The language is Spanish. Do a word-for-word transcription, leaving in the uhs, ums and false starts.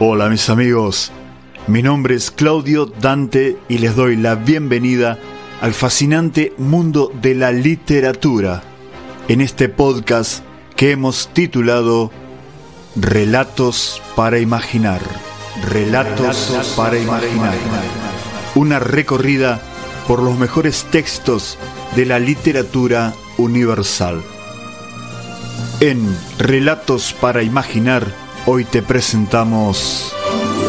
Hola mis amigos, mi nombre es Claudio Dante y les doy la bienvenida al fascinante mundo de la literatura en este podcast que hemos titulado Relatos para Imaginar. Relatos, Relatos para imaginar. imaginar. Una recorrida por los mejores textos de la literatura universal. En Relatos para Imaginar, hoy te presentamos